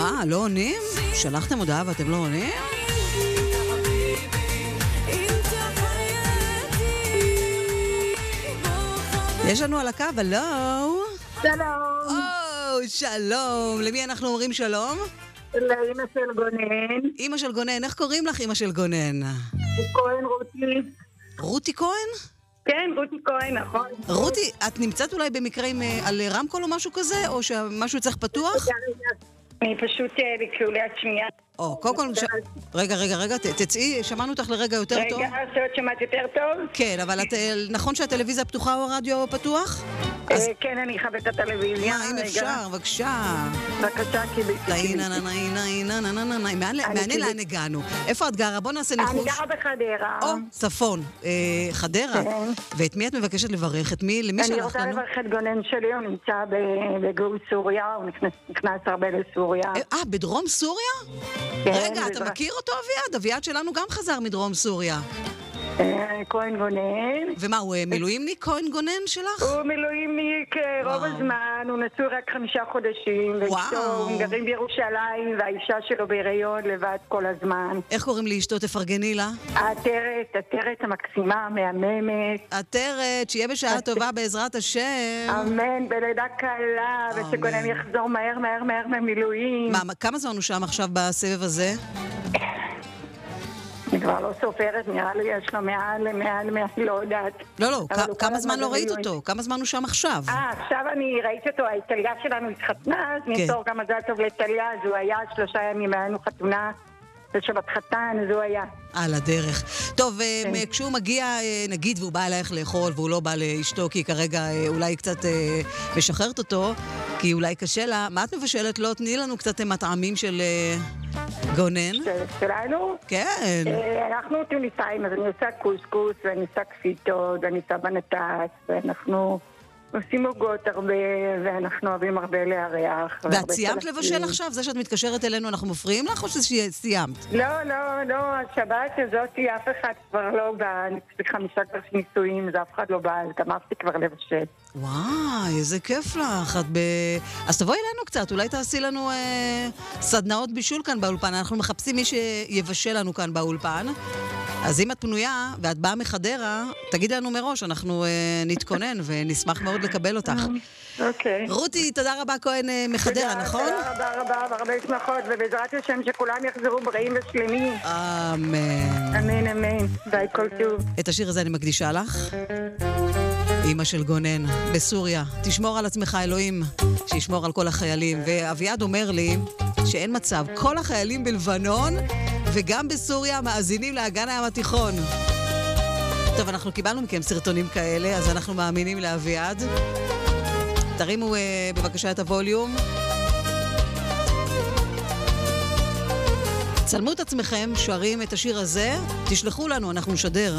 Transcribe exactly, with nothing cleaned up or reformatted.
מה, לא עונים? שלחתם הודעה ואתם לא עונים? יש לנו על הקו, הלו? שלום. או, שלום. למי אנחנו אומרים שלום? לאמא של גונן. אמא של גונן, איך קוראים לך אמא של גונן? כהן רותי. רותי כהן? כן, רותי כהן, נכון. רותי, את נמצאת אולי במקרה עם, על רמקול או משהו כזה? או שמשהו צריך פתוח? אני פשוט ביקשו ליד שמיעה. או, קודם כל, ש... רגע, רגע, רגע, ת, תצאי, שמענו אותך לרגע יותר רגע, טוב. רגע, שאת שמעת יותר טוב? כן, אבל את, נכון שהטלוויזיה פתוחה או הרדיו פתוח? אז... כן, אני אכבד את הטלוויזיה. מה, אם אפשר, בבקשה. בבקשה, קיבלתי. מעניין לאן הגענו. איפה את גרה? בוא נעשה ניחוש. אני גרה בחדרה. או, צפון. חדרה. ואת מי את מבקשת לברך? את מי? למי שלח לנו? אני רוצה לברך את גונן שלי, הוא נמצא בגבול סוריה, הוא נכנס הרבה לסוריה. אה, בדרום סוריה? רגע, אתה מכיר אותו אביעד? אביעד שלנו גם חזר מדרום סוריה. כהן גונן. ומה, הוא מילואימניק כהן גונן שלך? הוא מילואימניק רוב הזמן, הוא נשוי רק חמישה חודשים. ואשתו, הם גרים בירושלים, והאישה שלו בהיריון לבד כל הזמן. איך קוראים לאשתו? תפרגני לה? עטרת, עטרת המקסימה, המהממת. עטרת, שיהיה בשעה טובה בעזרת השם. אמן, בלידה קלה, ושגונן יחזור מהר מהר מהר ממילואים. מה, כמה זמן הוא שם עכשיו בסבב הזה? אני כבר לא סופרת, נראה לי יש לו מעל, מעל, מעל, לא יודעת. לא, לא, כמה זמן לא ראית אותו? כמה זמן הוא שם עכשיו? אה, עכשיו אני ראיתי אותו, האיטליה שלנו התחתנה, אז נמסור גם מזל טוב לאיטליה, אז הוא היה שלושה ימים, היה לנו חתונה, ושבת חתן, אז הוא היה. על הדרך. טוב, כשהוא מגיע, נגיד, והוא בא אלייך לאכול, והוא לא בא לאשתו, כי כרגע אולי קצת משחררת אותו, כי אולי קשה לה, מה את מבשלת? לא, תני לנו קצת מטעמים של גונן. שלנו? כן. אנחנו טוניסאים, אז אני עושה קוסקוס, ואני עושה קפיטות, ואני עושה בנטס, ואנחנו עושים עוגות הרבה, ואנחנו אוהבים הרבה לארח. ואת סיימת לבשל עכשיו? זה שאת מתקשרת אלינו, אנחנו מפריעים לך, או שסיימת? לא, לא, לא, השבת הזאת אף אחד כבר לא בא, אני צריכה חמישה כבר נישואים, אז אף אחד לא בא, אז גמרתי כבר לבשל. וואי, איזה כיף לך. ב... אז תבואי אלינו קצת, אולי תעשי לנו אה, סדנאות בישול כאן באולפן. אנחנו מחפשים מי שיבשל לנו כאן באולפן. אז אם את פנויה ואת באה מחדרה, תגידי לנו מראש, אנחנו אה, נתכונן ונשמח מאוד לקבל אותך. אוקיי. רותי, תודה רבה כהן מחדרה, נכון? תודה רבה רבה, והרבה שמחות, ובעזרת השם שכולם יחזרו בריאים ושלמים. אמן. אמן, אמן. די כל טוב. את השיר הזה אני מקדישה לך. אמא של גונן, בסוריה. תשמור על עצמך, אלוהים, שישמור על כל החיילים. ואביעד אומר לי שאין מצב. כל החיילים בלבנון וגם בסוריה מאזינים לאגן הים התיכון. טוב, אנחנו קיבלנו מכם סרטונים כאלה, אז אנחנו מאמינים לאביעד. תרימו uh, בבקשה את הווליום. צלמו את עצמכם, שרים את השיר הזה, תשלחו לנו, אנחנו נשדר.